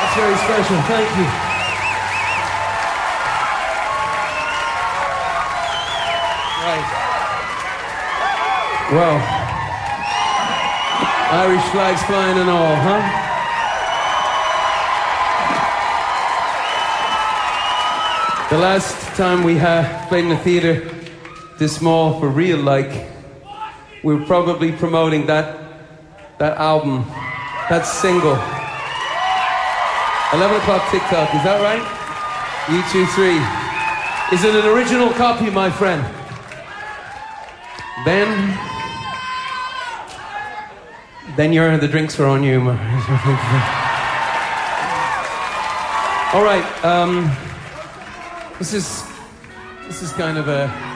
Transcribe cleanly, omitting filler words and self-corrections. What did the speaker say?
That's very special. Thank you. Right. Well, Irish flags flying and all, huh? The last time we played in a theatre this small for real, like, we were probably promoting that album, that single. 11 o'clock TikTok, is that right? U2-3. Is it an original copy, my friend? Then the drinks are on you. All right, this is kind of a